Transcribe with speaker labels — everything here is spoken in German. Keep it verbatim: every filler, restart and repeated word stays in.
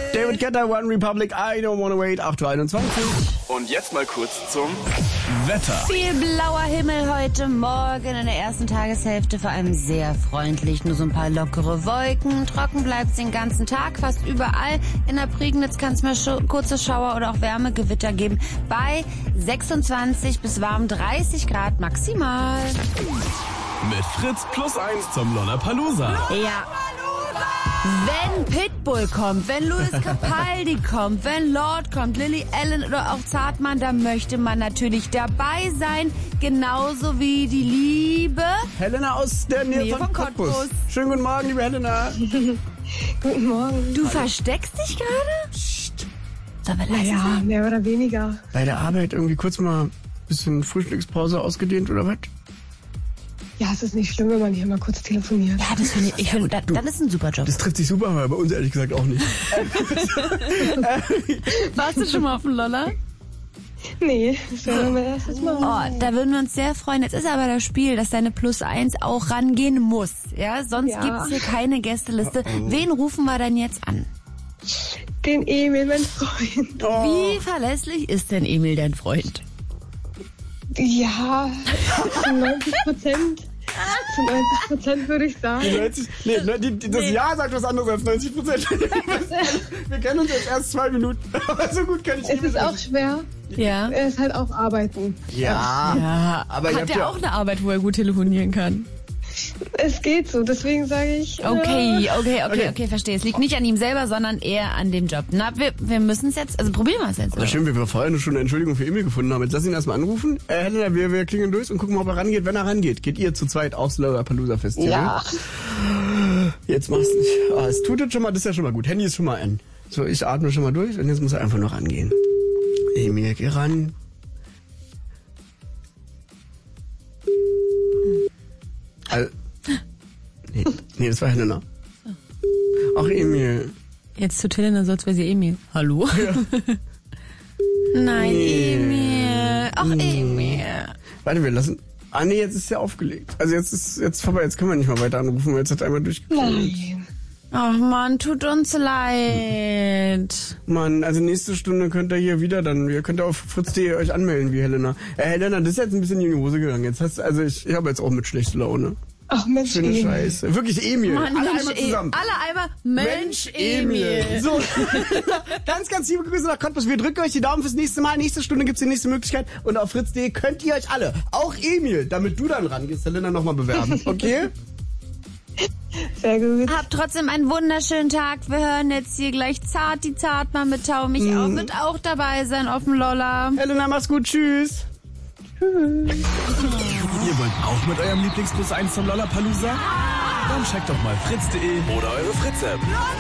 Speaker 1: David Guetta, One Republic, I Don't Wanna Wait, acht Uhr einundzwanzig.
Speaker 2: Und jetzt mal kurz zum Wetter.
Speaker 3: Viel blauer Himmel heute Morgen in der ersten Tageshälfte, vor allem sehr freundlich. Nur so ein paar lockere Wolken. Trocken bleibt es den ganzen Tag, fast überall. In der Prignitz kann es mal sch- kurze Schauer oder auch Wärmegewitter geben. Bei sechsundzwanzig bis warm dreißig Grad maximal.
Speaker 2: Mit Fritz plus eins zum Lollapalooza.
Speaker 3: Ja. Wenn Pitbull kommt, wenn Louis Capaldi kommt, wenn Lord kommt, Lily Allen oder auch Zartmann, da möchte man natürlich dabei sein. Genauso wie die liebe
Speaker 1: Helena aus der Nähe
Speaker 3: Nähe
Speaker 1: von
Speaker 3: von
Speaker 1: Cottbus.
Speaker 3: Cottbus.
Speaker 1: Schönen guten Morgen, liebe Helena.
Speaker 4: Guten Morgen.
Speaker 3: Du versteckst dich gerade? Psst. Sollen wir leise
Speaker 4: Ja,
Speaker 3: sein?
Speaker 4: mehr oder weniger.
Speaker 1: Bei der Arbeit irgendwie kurz mal ein bisschen Frühstückspause ausgedehnt oder was?
Speaker 4: Ja, es ist nicht schlimm, wenn man hier mal kurz telefoniert.
Speaker 3: Ja, das finde ich, ich finde, das, das ist ein super Job.
Speaker 1: Das trifft sich super, aber bei uns ehrlich gesagt auch nicht.
Speaker 3: Warst du schon mal auf dem Lolla?
Speaker 4: Nee, das wäre mein erstes Mal.
Speaker 3: Oh, da würden wir uns sehr freuen. Jetzt ist aber das Spiel, dass deine Plus eins auch rangehen muss. Ja, sonst
Speaker 4: Ja.
Speaker 3: gibt's hier keine Gästeliste. Wen rufen wir denn jetzt an?
Speaker 4: Den Emil, mein Freund.
Speaker 1: Oh.
Speaker 3: Wie verlässlich ist denn Emil, dein Freund?
Speaker 4: Ja, zu neunzig Prozent. Zu neunzig Prozent würde ich sagen.
Speaker 1: neunzig, nee, ne, die, die, das
Speaker 3: Nee.
Speaker 1: Ja sagt was anderes als neunzig Prozent. Wir kennen uns jetzt erst zwei Minuten, aber so gut kann ich
Speaker 4: Es ist auch schwer.
Speaker 3: Ja.
Speaker 4: Er ist halt auch arbeiten.
Speaker 1: Ja,
Speaker 3: Ja,
Speaker 1: aber ihr
Speaker 3: hat
Speaker 1: habt
Speaker 3: er
Speaker 1: ja
Speaker 3: auch eine Arbeit, wo er gut telefonieren kann?
Speaker 4: Es geht so, deswegen sage ich.
Speaker 3: Okay, okay, okay,
Speaker 1: Okay.
Speaker 3: okay, verstehe. Es liegt nicht an ihm selber, sondern eher an dem Job. Na, wir, wir müssen es jetzt, also probieren wir es jetzt.
Speaker 1: Aber schön, wie wir vorhin schon eine Entschuldigung für Emil gefunden haben. Jetzt lass ihn erstmal anrufen. Äh, Helena, wir, wir klingeln durch und gucken mal, ob er rangeht. Wenn er rangeht, geht ihr zu zweit aufs Lollapalooza Festival.
Speaker 4: Ja.
Speaker 1: Jetzt mach's nicht. Ah, es tut jetzt schon mal, das ist ja schon mal gut. Handy ist schon mal an. So, ich atme schon mal durch und jetzt muss er einfach noch rangehen. Emil, geh ran. Also, nee, nee, das war Helena. Ach, Emil.
Speaker 3: Jetzt tut Helena so, als wäre sie Emil. Hallo? Nein,
Speaker 1: Nee.
Speaker 3: Emil. Ach, Emil.
Speaker 1: Warte, wir lassen... Ah, nee, jetzt ist ja aufgelegt. Also jetzt ist jetzt vorbei, jetzt können wir nicht mal weiter anrufen, weil jetzt hat er einmal durchgeklingelt.
Speaker 4: Nein.
Speaker 3: Ach Mann, tut uns leid.
Speaker 1: Mann, also nächste Stunde könnt ihr hier wieder dann, ihr könnt auf fritz punkt de euch anmelden wie Helena. Äh, Helena, das ist jetzt ein bisschen in die Hose gegangen. Jetzt hast also ich, ich habe jetzt auch mit schlechter Laune.
Speaker 4: Ach Mensch,
Speaker 1: Schöne
Speaker 4: Emil.
Speaker 1: Scheiße. Wirklich Emil.
Speaker 3: Mann,
Speaker 1: Alle
Speaker 3: Mensch,
Speaker 1: einmal
Speaker 3: E-
Speaker 1: zusammen.
Speaker 3: Alle einmal Mensch, Emil.
Speaker 1: So, ganz, ganz liebe Grüße nach Cottbus. Wir drücken euch die Daumen fürs nächste Mal. Nächste Stunde gibt's die nächste Möglichkeit. Und auf fritz punkt de könnt ihr euch alle, auch Emil, damit du dann rangehst, Helena, nochmal bewerben. Okay?
Speaker 4: Sehr gut.
Speaker 3: Habt trotzdem einen wunderschönen Tag. Wir hören jetzt hier gleich Zart, die Zartmann mit Tau mich auf. Wird auch dabei sein auf dem Lolla.
Speaker 1: Helena, mach's gut. Tschüss.
Speaker 2: Ihr wollt auch mit eurem Lieblings Plus eins zum Lollapalooza? Dann checkt doch mal fritz punkt de oder eure Fritz-App.